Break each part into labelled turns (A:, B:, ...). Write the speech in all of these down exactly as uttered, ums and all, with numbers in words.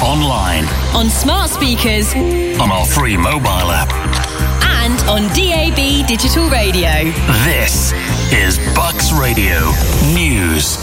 A: online,
B: on smart speakers,
A: on our free mobile app,
B: and on D A B digital radio.
A: This is Bucks Radio News.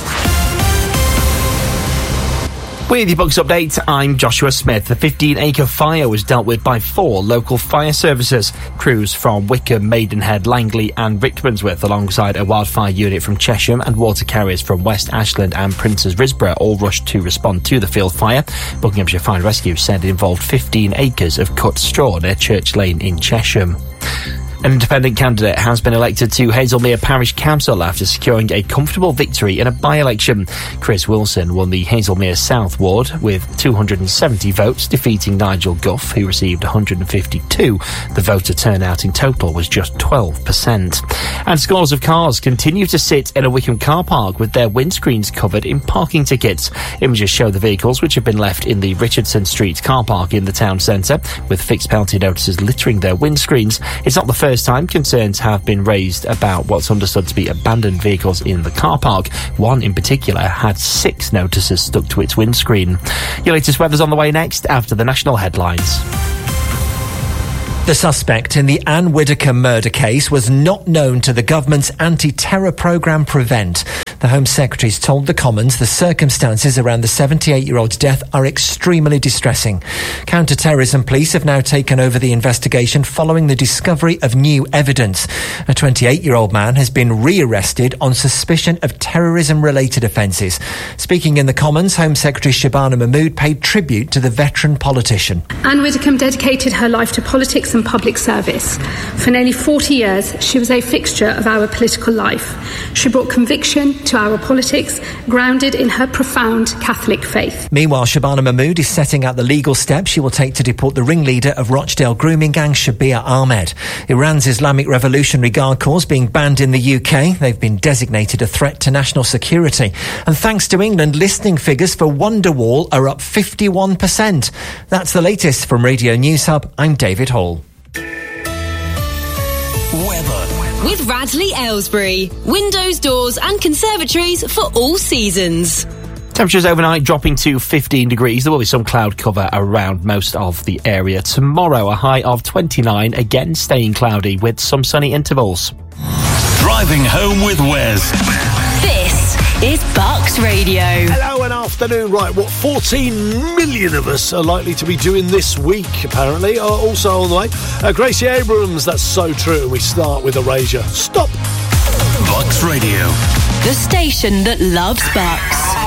C: With your Bucks update, I'm Joshua Smith. The fifteen-acre fire was dealt with by four local fire services. Crews from Wickham, Maidenhead, Langley and Rickmansworth, alongside a wildfire unit from Chesham and water carriers from West Ashland and Princes Risborough, all rushed to respond to the field fire. Buckinghamshire Fire and Rescue said it involved fifteen acres of cut straw near Church Lane in Chesham. An independent candidate has been elected to Hazelmere Parish Council after securing a comfortable victory in a by-election. Chris Wilson won the Hazelmere South Ward with two hundred seventy votes, defeating Nigel Gough, who received one hundred fifty-two. The voter turnout in total was just twelve percent. And scores of cars continue to sit in a Wickham car park with their windscreens covered in parking tickets. Images show the vehicles which have been left in the Richardson Street car park in the town centre, with fixed penalty notices littering their windscreens. It's not the first time concerns have been raised about what's understood to be abandoned vehicles in the car park. One in particular had six notices stuck to its windscreen. Your latest weather's on the way next after the national headlines.
D: The suspect in the Anne Whittaker murder case was not known to the government's anti-terror programme Prevent. The Home Secretary's told the Commons the circumstances around the seventy-eight-year-old's death are extremely distressing. Counter-terrorism police have now taken over the investigation following the discovery of new evidence. A twenty-eight-year-old man has been re-arrested on suspicion of terrorism-related offences. Speaking in the Commons, Home Secretary Shabana Mahmood paid tribute to the veteran politician.
E: Anne Whittaker dedicated her life to politics and public service. For nearly forty years, she was a fixture of our political life. She brought conviction to our politics, grounded in her profound Catholic faith.
D: Meanwhile, Shabana Mahmood is setting out the legal steps she will take to deport the ringleader of Rochdale grooming gang, Shabir Ahmed. Iran's Islamic Revolutionary Guard Corps being banned in the U K. They've been designated a threat to national security. And thanks to England, listening figures for Wonderwall are up fifty-one percent. That's the latest from Radio News Hub. I'm David Hall.
A: Weather.
B: With Radley Aylesbury. Windows, doors and conservatories for all seasons.
C: Temperatures overnight dropping to fifteen degrees. There will be some cloud cover around most of the area. Tomorrow, a high of twenty-nine, again staying cloudy with some sunny intervals.
A: Driving home with Wes.
B: This is Bucks Radio.
F: Hello and afternoon. Right, what fourteen million of us are likely to be doing this week, apparently. Uh, also on the way, uh, Gracie Abrams, That's So True. We start with Erasure. Stop.
A: Bucks Radio.
B: The station that loves Bucks.